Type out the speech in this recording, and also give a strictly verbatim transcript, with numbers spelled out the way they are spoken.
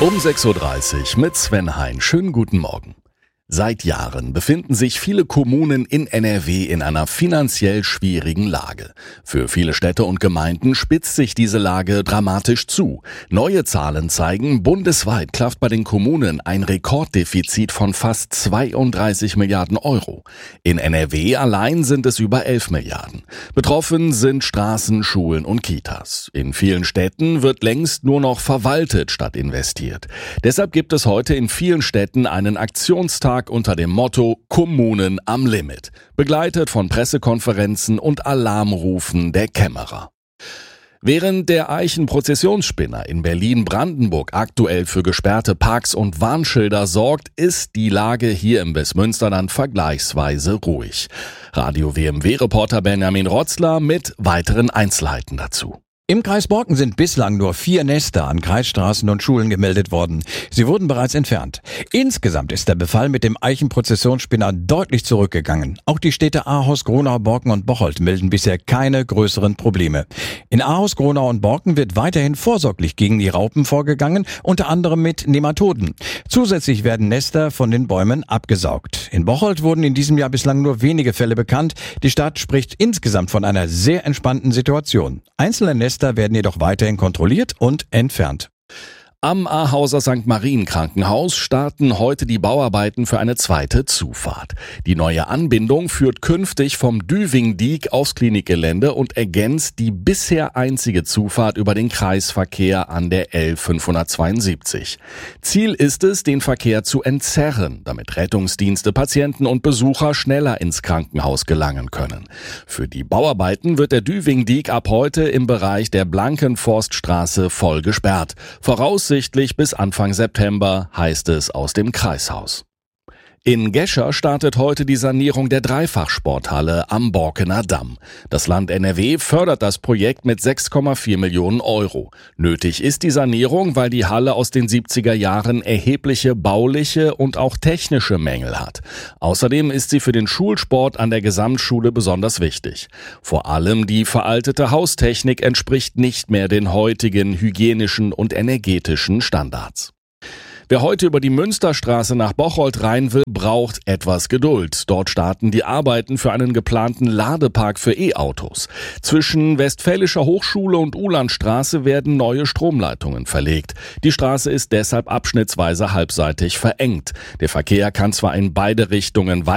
Um sechs Uhr dreißig mit Sven Hein. Schönen guten Morgen. Seit Jahren befinden sich viele Kommunen in N R W in einer finanziell schwierigen Lage. Für viele Städte und Gemeinden spitzt sich diese Lage dramatisch zu. Neue Zahlen zeigen, bundesweit klafft bei den Kommunen ein Rekorddefizit von fast zweiunddreißig Milliarden Euro. In N R W allein sind es über elf Milliarden. Betroffen sind Straßen, Schulen und Kitas. In vielen Städten wird längst nur noch verwaltet statt investiert. Deshalb gibt es heute in vielen Städten einen Aktionstag unter dem Motto Kommunen am Limit, begleitet von Pressekonferenzen und Alarmrufen der Kämmerer. Während der Eichen-Prozessionsspinner in Berlin-Brandenburg aktuell für gesperrte Parks und Warnschilder sorgt, ist die Lage hier im Westmünsterland vergleichsweise ruhig. Radio W M W-Reporter Benjamin Rotzler mit weiteren Einzelheiten dazu. Im Kreis Borken sind bislang nur vier Nester an Kreisstraßen und Schulen gemeldet worden. Sie wurden bereits entfernt. Insgesamt ist der Befall mit dem Eichen-Prozessionsspinner deutlich zurückgegangen. Auch die Städte Ahaus, Gronau, Borken und Bocholt melden bisher keine größeren Probleme. In Ahaus, Gronau und Borken wird weiterhin vorsorglich gegen die Raupen vorgegangen, unter anderem mit Nematoden. Zusätzlich werden Nester von den Bäumen abgesaugt. In Bocholt wurden in diesem Jahr bislang nur wenige Fälle bekannt. Die Stadt spricht insgesamt von einer sehr entspannten Situation. Einzelne Nester werden jedoch weiterhin kontrolliert und entfernt. Am Ahauser Sankt Marien Krankenhaus starten heute die Bauarbeiten für eine zweite Zufahrt. Die neue Anbindung führt künftig vom Düvingdiek aufs Klinikgelände und ergänzt die bisher einzige Zufahrt über den Kreisverkehr an der L fünfhundertzweiundsiebzig. Ziel ist es, den Verkehr zu entzerren, damit Rettungsdienste, Patienten und Besucher schneller ins Krankenhaus gelangen können. Für die Bauarbeiten wird der Düvingdiek ab heute im Bereich der Blankenforststraße voll gesperrt. Voraussichtlich bis Anfang September, heißt es aus dem Kreishaus. In Gescher startet heute die Sanierung der Dreifachsporthalle am Borkener Damm. Das Land N R W fördert das Projekt mit sechs Komma vier Millionen Euro. Nötig ist die Sanierung, weil die Halle aus den siebziger Jahren erhebliche bauliche und auch technische Mängel hat. Außerdem ist sie für den Schulsport an der Gesamtschule besonders wichtig. Vor allem die veraltete Haustechnik entspricht nicht mehr den heutigen hygienischen und energetischen Standards. Wer heute über die Münsterstraße nach Bocholt rein will, braucht etwas Geduld. Dort starten die Arbeiten für einen geplanten Ladepark für E-Autos. Zwischen Westfälischer Hochschule und Uhlandstraße werden neue Stromleitungen verlegt. Die Straße ist deshalb abschnittsweise halbseitig verengt. Der Verkehr kann zwar in beide Richtungen weiter